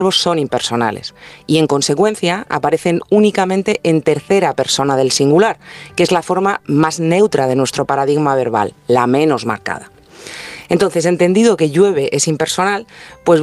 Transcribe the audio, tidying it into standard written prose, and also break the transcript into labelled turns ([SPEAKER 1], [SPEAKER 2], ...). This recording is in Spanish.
[SPEAKER 1] son impersonales y, en consecuencia, aparecen únicamente en tercera persona del singular, que es la forma más neutra de nuestro paradigma verbal, la menos marcada. Entonces, entendido que llueve es impersonal, pues